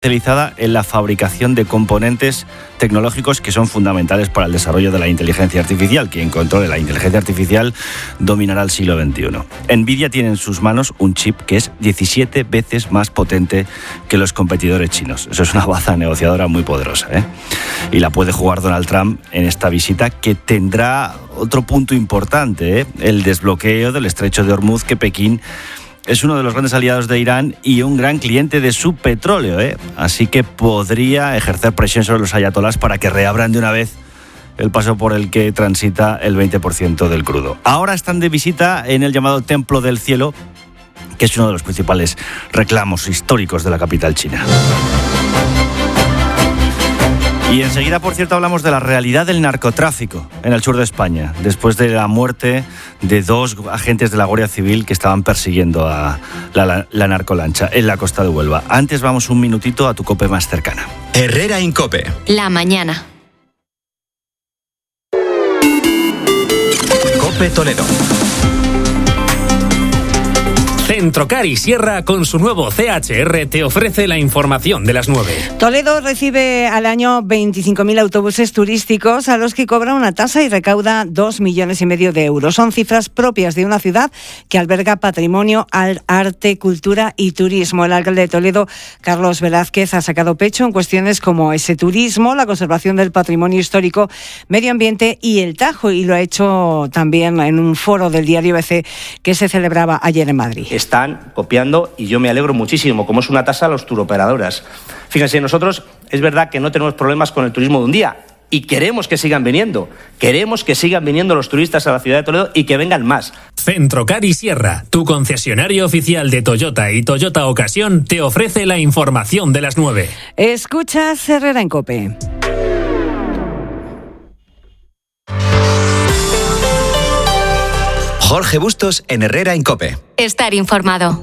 especializada en la fabricación de componentes tecnológicos que son fundamentales para el desarrollo de la inteligencia artificial. Quien controle la inteligencia artificial dominará el siglo XXI. Nvidia tiene en sus manos un chip que es 17 veces más potente que los competidores chinos. Eso es una baza negociadora muy poderosa, ¿eh? Y la puede jugar Donald Trump en esta visita, que tendrá otro punto importante, ¿eh? El desbloqueo del estrecho de Hormuz, que Pekín es uno de los grandes aliados de Irán y un gran cliente de su petróleo, ¿eh? Así que podría ejercer presión sobre los ayatolás para que reabran de una vez el paso por el que transita el 20% del crudo. Ahora están de visita en el llamado Templo del Cielo, que es uno de los principales reclamos históricos de la capital china. Y enseguida, por cierto, hablamos de la realidad del narcotráfico en el sur de España, después de la muerte de 2 agentes de la Guardia Civil que estaban persiguiendo a la narcolancha en la costa de Huelva. Antes vamos un minutito a tu COPE más cercana. Herrera en COPE. La mañana. COPE Toledo. Centrocar y Sierra, con su nuevo CHR, te ofrece la información de las 9. Toledo recibe al año 25.000 autobuses turísticos a los que cobra una tasa y recauda 2,5 millones de euros. Son cifras propias de una ciudad que alberga patrimonio, arte, cultura y turismo. El alcalde de Toledo, Carlos Velázquez, ha sacado pecho en cuestiones como ese turismo, la conservación del patrimonio histórico, medio ambiente y el Tajo, y lo ha hecho también en un foro del diario ABC que se celebraba ayer en Madrid. Están copiando, y yo me alegro muchísimo, como es una tasa a los turoperadoras. Fíjense, nosotros es verdad que no tenemos problemas con el turismo de un día y queremos que sigan viniendo. Queremos que sigan viniendo los turistas a la ciudad de Toledo y que vengan más. Centrocar y Sierra, tu concesionario oficial de Toyota y Toyota Ocasión, te ofrece la información de las 9. Escuchas Herrera en COPE. Jorge Bustos en Herrera en COPE. Estar informado.